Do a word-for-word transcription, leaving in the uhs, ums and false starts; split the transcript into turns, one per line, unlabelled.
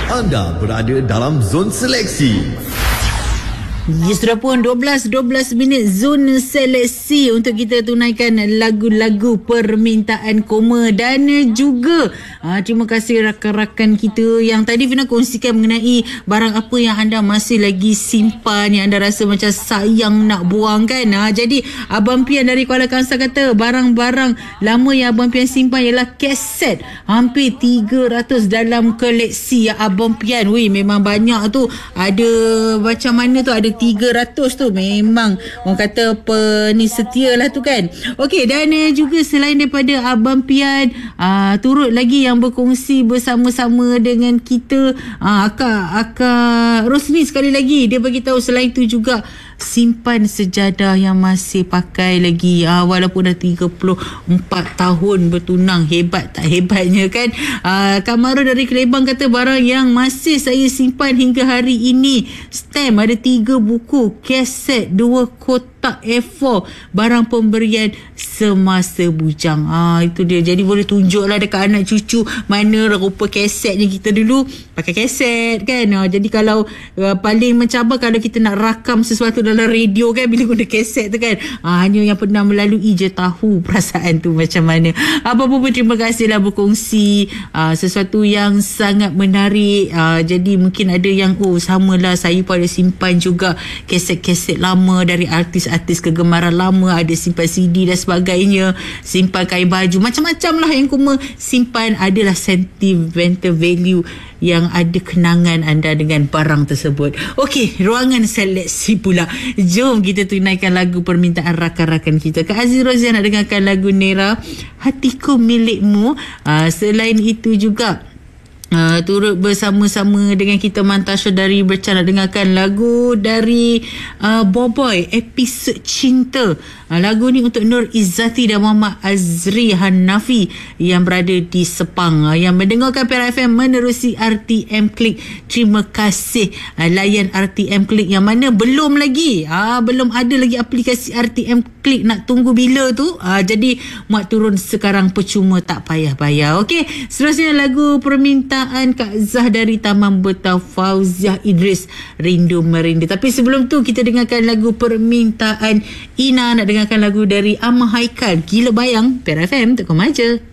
Anda berada dalam zon seleksi.
Ya, sudah pun dua belas dua belas minit zon seleksi untuk kita tunaikan lagu-lagu permintaan koma. Dan juga aa, terima kasih rakan-rakan kita yang tadi Fina kongsikan mengenai barang apa yang anda masih lagi simpan, yang anda rasa macam sayang nak buang kan. Ha, jadi Abang Pian dari Kuala Kangsar kata barang-barang lama yang Abang Pian simpan ialah kaset hampir tiga ratus dalam koleksi ya Abang Pian. Wih, memang banyak tu. Ada macam mana tu, ada tiga ratus tu. Memang orang kata apa ni, setia lah tu kan. Okey, dan uh, juga selain daripada Abang Pian, uh, turut lagi yang berkongsi bersama-sama dengan kita uh, Akak Akak Rosni sekali lagi. Dia bagi tahu selain tu juga simpan sejadah yang masih pakai lagi, uh, walaupun dah tiga puluh empat tahun bertunang. Hebat tak hebatnya kan. uh, Kamara dari Kelebang kata barang yang masih saya simpan hingga hari ini, stamp ada tiga buku, kaset dua kotak A four, barang pemberian semasa bujang. Ah, itu dia. Jadi boleh tunjuklah dekat anak cucu mana rupa kasetnya kita dulu pakai kaset kan. Ah, jadi kalau uh, paling mencabar kalau kita nak rakam sesuatu dalam radio kan, bila guna kaset tu kan. Ah, hanya yang pernah melalui je tahu perasaan tu macam mana. Apa-apa pun terima kasihlah berkongsi uh, sesuatu yang sangat menarik. Uh, jadi mungkin ada yang oh samalah, saya pun ada simpan juga kaset-kaset lama dari artis-artis kegemaran lama, ada simpan C D dan sebagainya, simpan kain baju, macam-macam lah yang kuma simpan. Adalah sentimental value yang ada kenangan anda dengan barang tersebut. Okey, ruangan seleksi pula. Jom kita tunaikan lagu permintaan rakan-rakan kita. Kak Aziz Rozia nak dengarkan lagu Nera, Hatiku Milikmu. Uh, selain itu juga Uh, turut bersama-sama dengan kita Mantasha dari Bercana dengarkan lagu dari uh, Boboy, Episod Cinta. Uh, lagu ni untuk Nur Izzati dan Muhammad Azri Hanafi yang berada di Sepang, uh, yang mendengarkan P R F M menerusi R T M Klik. Terima kasih uh, layan R T M Klik yang mana belum lagi uh, belum ada lagi aplikasi R T M Klik, nak tunggu bila tu. Uh, jadi muat turun sekarang percuma, tak payah bayar. Okey, seterusnya lagu permintaan Kak Zah dari Taman Betau, Fauziah Idris, Rindu Merindu. Tapi sebelum tu kita dengarkan lagu permintaan Ina nak dengarkan lagu dari Amah Haikal, Gila Bayang. P R F M Tekom Aja.